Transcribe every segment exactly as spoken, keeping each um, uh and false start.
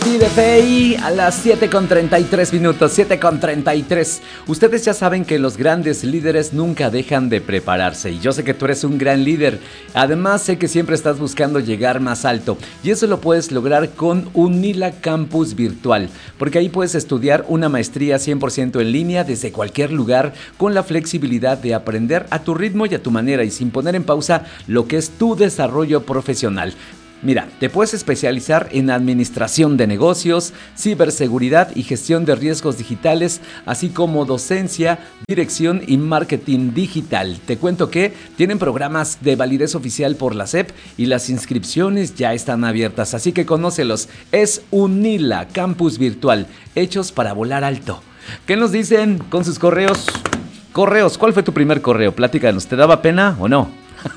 T D F I a las siete con treinta y tres minutos, siete con treinta y tres. Ustedes ya saben que los grandes líderes nunca dejan de prepararse y yo sé que tú eres un gran líder. Además sé que siempre estás buscando llegar más alto y eso lo puedes lograr con Unila Campus Virtual, porque ahí puedes estudiar una maestría cien por ciento en línea desde cualquier lugar con la flexibilidad de aprender a tu ritmo y a tu manera y sin poner en pausa lo que es tu desarrollo profesional. Mira, te puedes especializar en administración de negocios, ciberseguridad y gestión de riesgos digitales, así como docencia, dirección y marketing digital. Te cuento que tienen programas de validez oficial por la S E P y las inscripciones ya están abiertas, así que conócelos. Es Unila Campus Virtual, hechos para volar alto. ¿Qué nos dicen con sus correos? Correos, ¿cuál fue tu primer correo? Platícanos, ¿te daba pena o no?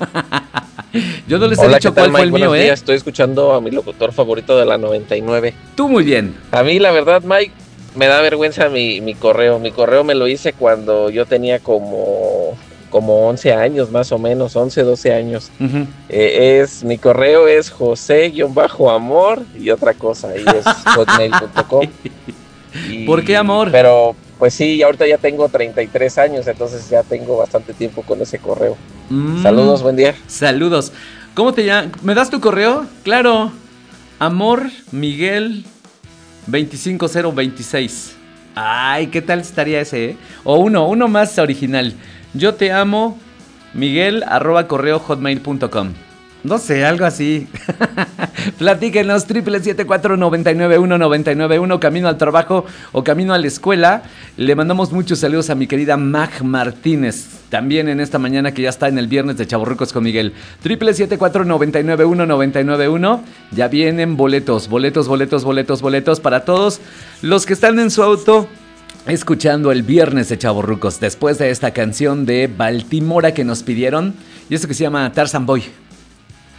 Yo no les he Hola, dicho ¿qué tal, cuál fue el Mike? mío, Buenos ¿eh? días. Estoy escuchando a mi locutor favorito de la noventa y nueve. Tú muy bien. A mí, la verdad, Mike, me da vergüenza mi, mi correo. Mi correo me lo hice cuando yo tenía como, como once años, más o menos, once, doce años. Uh-huh. Eh, es, mi correo es José-amor y otra cosa, y es hotmail punto com. Y, ¿Por qué amor? Pero, pues sí, ahorita ya tengo treinta y tres años, entonces ya tengo bastante tiempo con ese correo. Mm, Saludos, buen día. Saludos. ¿Cómo te llamas? ¿Me das tu correo? Claro. Amor Miguel veinticinco cero veintiséis. Ay, ¿qué tal estaría ese, eh? O uno, uno más original. Yo te amo, Miguel, arroba correo hotmail punto com. No sé, algo así. Platíquenos, siete siete cuatro, nueve nueve uno, nueve nueve uno, camino al trabajo o camino a la escuela. Le mandamos muchos saludos a mi querida Mag Martínez, también en esta mañana que ya está en el viernes de Chavorrucos con Miguel. siete siete cuatro, nueve nueve uno, nueve nueve uno. Ya vienen boletos, boletos, boletos, boletos, boletos para todos los que están en su auto escuchando el viernes de Chavorrucos, después de esta canción de Baltimora que nos pidieron, y eso que se llama Tarzan Boy.